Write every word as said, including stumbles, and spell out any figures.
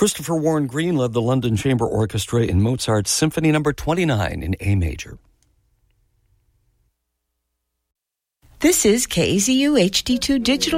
Christopher Warren Green led the London Chamber Orchestra in Mozart's Symphony Number twenty-nine in A major. This is K Z U H D two Digital